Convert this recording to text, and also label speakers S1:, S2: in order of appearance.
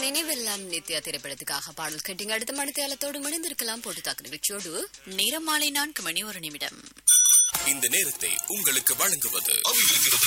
S1: நினைவெல்லாம் நித்யா திரைப்படத்துக்காக பாடல் கேட்டீங்க. அடுத்த மணித்தேலத்தோடு மணிந்திருக்கலாம் போட்டு தாக்கு நிகழ்ச்சியோடு
S2: நேரம் மாலை 4 மணி 1 நிமிடம்.
S3: இந்த நேரத்தை உங்களுக்கு வழங்குவது